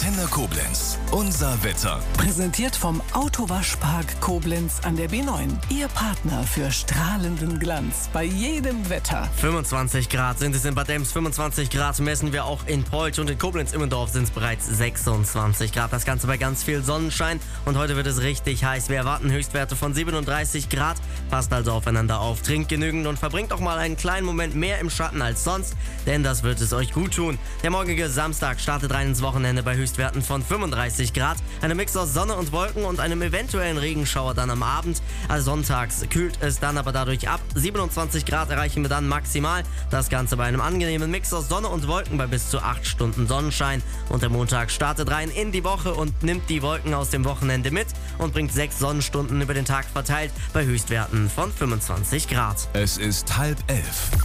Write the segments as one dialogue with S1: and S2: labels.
S1: Antenne Koblenz. Unser Wetter.
S2: Präsentiert vom Autowaschpark Koblenz an der B9. Ihr Partner für strahlenden Glanz bei jedem Wetter.
S3: 25 Grad sind es in Bad Ems, 25 Grad messen wir auch in Polch und in Koblenz-Immendorf sind es bereits 26 Grad. Das Ganze bei ganz viel Sonnenschein und heute wird es richtig heiß. Wir erwarten Höchstwerte von 37 Grad. Passt also aufeinander auf, trinkt genügend und verbringt auch mal einen kleinen Moment mehr im Schatten als sonst, denn das wird es euch gut tun. Der morgige Samstag startet rein ins Wochenende bei Höchstwerten von 35 Grad. Eine Mix aus Sonne und Wolken und einem eventuellen Regenschauer dann am Abend. Also sonntags kühlt es dann aber dadurch ab. 27 Grad erreichen wir dann maximal. Das Ganze bei einem angenehmen Mix aus Sonne und Wolken bei bis zu 8 Stunden Sonnenschein. Und der Montag startet rein in die Woche und nimmt die Wolken aus dem Wochenende mit und bringt 6 Sonnenstunden über den Tag verteilt bei Höchstwerten von 25 Grad.
S1: Es ist 10:30.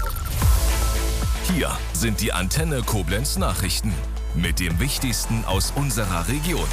S1: Hier sind die Antenne Koblenz Nachrichten mit dem Wichtigsten aus unserer Region.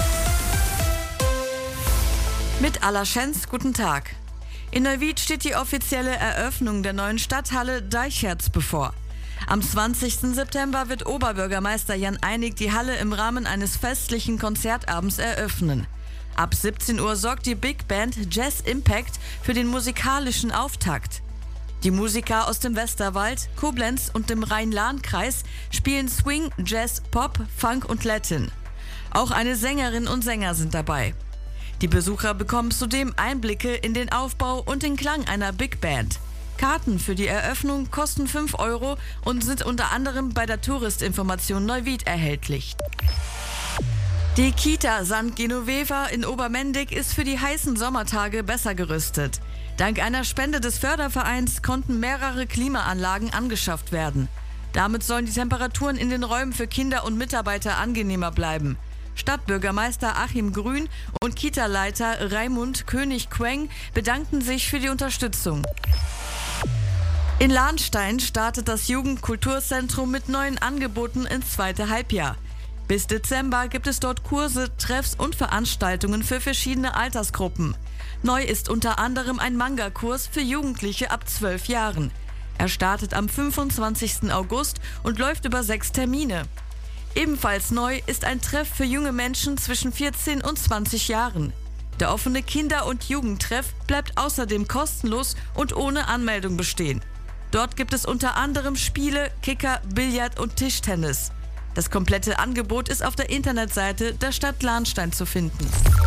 S4: Mit Alla Schenz, guten Tag. In Neuwied steht die offizielle Eröffnung der neuen Stadthalle Deicherz bevor. Am 20. September wird Oberbürgermeister Jan Einig die Halle im Rahmen eines festlichen Konzertabends eröffnen. Ab 17 Uhr sorgt die Big Band Jazz Impact für den musikalischen Auftakt. Die Musiker aus dem Westerwald, Koblenz und dem Rhein-Lahn-Kreis spielen Swing, Jazz, Pop, Funk und Latin. Auch eine Sängerin und Sänger sind dabei. Die Besucher bekommen zudem Einblicke in den Aufbau und den Klang einer Big Band. Karten für die Eröffnung kosten 5 € und sind unter anderem bei der Touristinformation Neuwied erhältlich. Die Kita St. Genoveva in Obermendig ist für die heißen Sommertage besser gerüstet. Dank einer Spende des Fördervereins konnten mehrere Klimaanlagen angeschafft werden. Damit sollen die Temperaturen in den Räumen für Kinder und Mitarbeiter angenehmer bleiben. Stadtbürgermeister Achim Grün und Kita-Leiter Raimund König-Queng bedankten sich für die Unterstützung. In Lahnstein startet das Jugendkulturzentrum mit neuen Angeboten ins zweite Halbjahr. Bis Dezember gibt es dort Kurse, Treffs und Veranstaltungen für verschiedene Altersgruppen. Neu ist unter anderem ein Manga-Kurs für Jugendliche ab 12 Jahren. Er startet am 25. August und läuft über 6 Termine. Ebenfalls neu ist ein Treff für junge Menschen zwischen 14 und 20 Jahren. Der offene Kinder- und Jugendtreff bleibt außerdem kostenlos und ohne Anmeldung bestehen. Dort gibt es unter anderem Spiele, Kicker, Billard und Tischtennis. Das komplette Angebot ist auf der Internetseite der Stadt Lahnstein zu finden.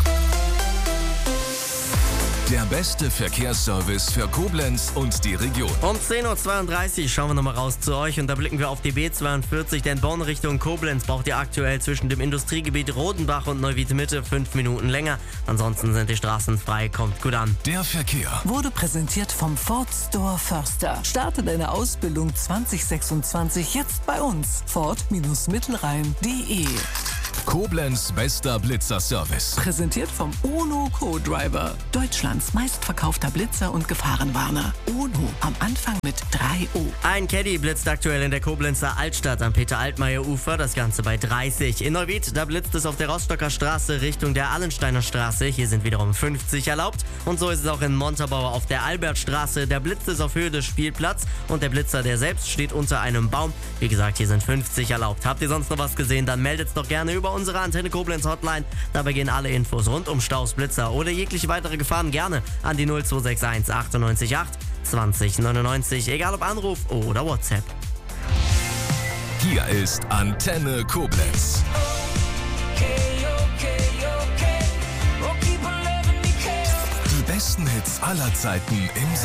S1: Der beste Verkehrsservice für Koblenz und die Region.
S3: Um 10:32 Uhr schauen wir nochmal raus zu euch und da blicken wir auf die B42, denn Bonn Richtung Koblenz braucht ihr aktuell zwischen dem Industriegebiet Rodenbach und Neuwied Mitte 5 Minuten länger. Ansonsten sind die Straßen frei, kommt gut an.
S1: Der Verkehr
S2: Wurde präsentiert vom Ford Store Förster. Starte deine Ausbildung 2026 jetzt bei uns. Ford-Mittelrhein.de.
S1: Koblenz bester Blitzerservice.
S2: Präsentiert vom UNO Co-Driver. Deutschlands meistverkaufter Blitzer und Gefahrenwarner. UNO am Anfang mit 3 O.
S3: Ein Caddy blitzt aktuell in der Koblenzer Altstadt am Peter-Altmaier-Ufer, das Ganze bei 30. In Neuwied, da blitzt es auf der Rostocker Straße Richtung der Allensteiner Straße. Hier sind wiederum 50 erlaubt. Und so ist es auch in Montabaur auf der Albertstraße. Da blitzt es auf Höhe des Spielplatzes und der Blitzer, der selbst steht unter einem Baum. Wie gesagt, hier sind 50 erlaubt. Habt ihr sonst noch was gesehen, dann meldet's doch gerne über unsere Antenne Koblenz Hotline. Dabei gehen alle Infos rund um Staus, Blitzer oder jegliche weitere Gefahren gerne an die 0261 98 8 20 99, egal ob Anruf oder WhatsApp.
S1: Hier ist Antenne Koblenz. Die besten Hits aller Zeiten im